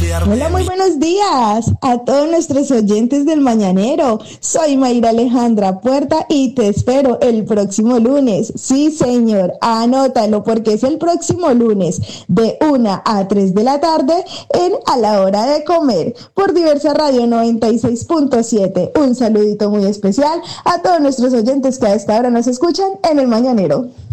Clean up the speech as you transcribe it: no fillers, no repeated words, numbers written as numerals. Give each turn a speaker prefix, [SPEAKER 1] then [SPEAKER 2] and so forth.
[SPEAKER 1] Hola, muy buenos días a todos nuestros oyentes del Mañanero. Soy Mayra Alejandra Puerta y te espero el próximo lunes. Sí, señor, anótalo porque es el próximo lunes de 1 a 3 de la tarde en A la Hora de Comer por Diversa Radio 96.7. Un saludito muy especial a todos nuestros oyentes que a esta hora nos escuchan en el Mañanero.